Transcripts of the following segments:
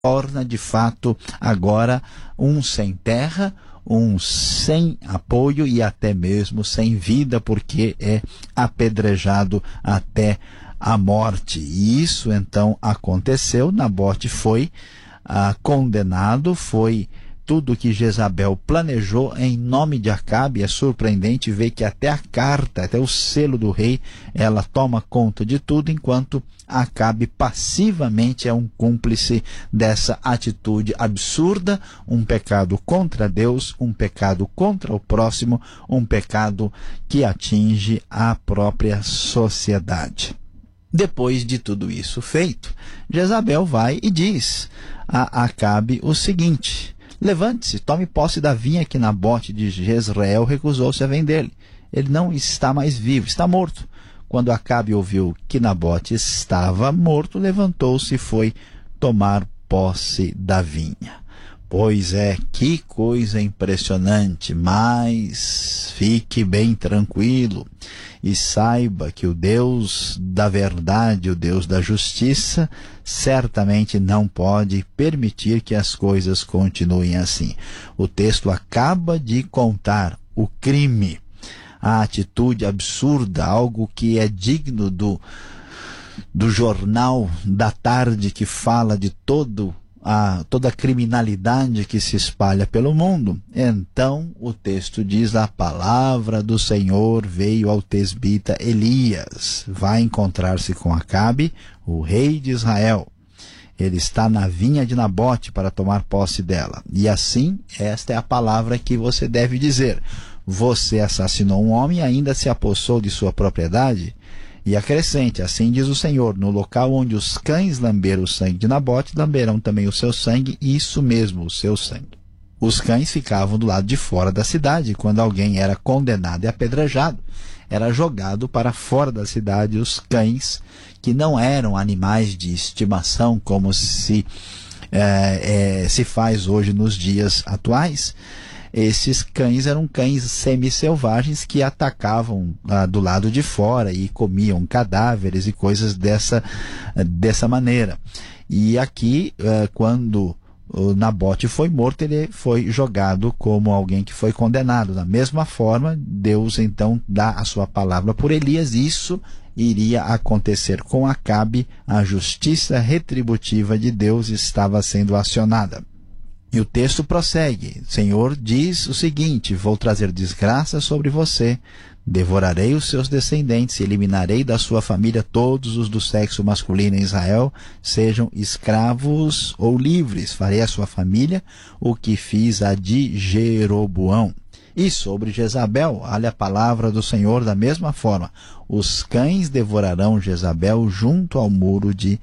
torna de fato agora um sem terra, um sem apoio e até mesmo sem vida, porque é apedrejado até a morte. E isso então aconteceu. Nabote foi condenado, foi tudo que Jezabel planejou em nome de Acabe. É surpreendente ver que até a carta, até o selo do rei, ela toma conta de tudo, enquanto Acabe passivamente é um cúmplice dessa atitude absurda, um pecado contra Deus, um pecado contra o próximo, um pecado que atinge a própria sociedade. Depois de tudo isso feito, Jezabel vai e diz a Acabe o seguinte: levante-se, tome posse da vinha que Nabote de Jezreel recusou-se a vender-lhe. Ele não está mais vivo, está morto. Quando Acabe ouviu que Nabote estava morto, levantou-se e foi tomar posse da vinha. Pois é, que coisa impressionante, mas fique bem tranquilo e saiba que o Deus da verdade, o Deus da justiça, certamente não pode permitir que as coisas continuem assim. O texto acaba de contar o crime, a atitude absurda, algo que é digno do jornal da tarde, que fala de toda a criminalidade que se espalha pelo mundo. Então o texto diz: a palavra do Senhor veio ao tesbita Elias. Vai encontrar-se com Acabe, o rei de Israel. Ele está na vinha de Nabote para tomar posse dela. E assim, esta é a palavra que você deve dizer: você assassinou um homem e ainda se apossou de sua propriedade? E acrescente: assim diz o Senhor, no local onde os cães lamberam o sangue de Nabote, lamberão também o seu sangue, isso mesmo, o seu sangue. Os cães ficavam do lado de fora da cidade. Quando alguém era condenado e apedrejado, era jogado para fora da cidade. Os cães, que não eram animais de estimação como se faz hoje nos dias atuais, esses cães eram cães semi-selvagens que atacavam do lado de fora e comiam cadáveres e coisas dessa maneira. E aqui, quando o Nabote foi morto, ele foi jogado como alguém que foi condenado. Da mesma forma, Deus então dá a sua palavra por Elias. Isso iria acontecer com Acabe. A justiça retributiva de Deus estava sendo acionada. E o texto prossegue. O Senhor diz o seguinte: vou trazer desgraça sobre você, devorarei os seus descendentes, eliminarei da sua família todos os do sexo masculino em Israel, sejam escravos ou livres. Farei à sua família o que fiz a de Jeroboão. E sobre Jezabel, olha a palavra do Senhor da mesma forma: os cães devorarão Jezabel junto ao muro de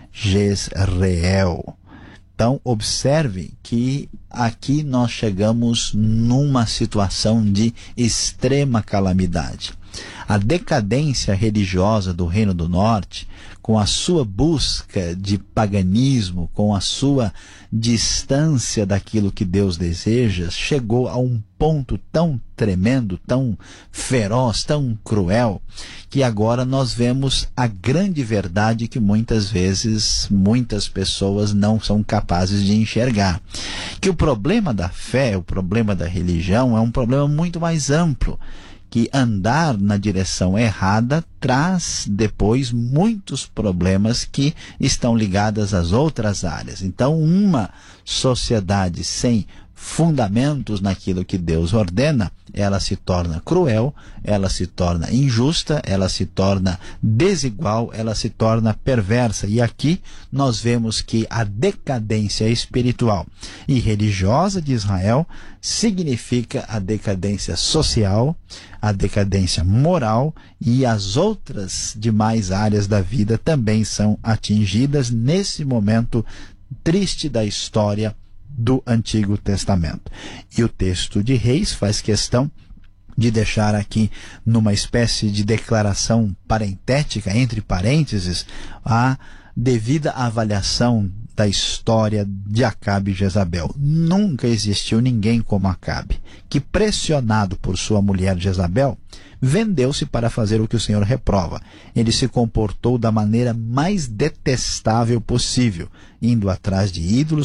Jezreel. Então, observe que aqui nós chegamos numa situação de extrema calamidade. A decadência religiosa do Reino do Norte, com a sua busca de paganismo, com a sua distância daquilo que Deus deseja, chegou a um ponto tão tremendo, tão feroz, tão cruel, que agora nós vemos a grande verdade que muitas vezes muitas pessoas não são capazes de enxergar. Que o problema da fé, o problema da religião é um problema muito mais amplo, que andar na direção errada traz depois muitos problemas que estão ligados às outras áreas. Então, uma sociedade sem fundamentos naquilo que Deus ordena, ela se torna cruel, ela se torna injusta, ela se torna desigual, ela se torna perversa. E aqui nós vemos que a decadência espiritual e religiosa de Israel significa a decadência social, a decadência moral, e as outras demais áreas da vida também são atingidas nesse momento triste da história do Antigo Testamento. E o texto de Reis faz questão de deixar aqui, numa espécie de declaração parentética, entre parênteses, a devida avaliação da história de Acabe e Jezabel. Nunca existiu ninguém como Acabe, que, pressionado por sua mulher Jezabel, vendeu-se para fazer o que o Senhor reprova. Ele se comportou da maneira mais detestável possível, indo atrás de ídolos,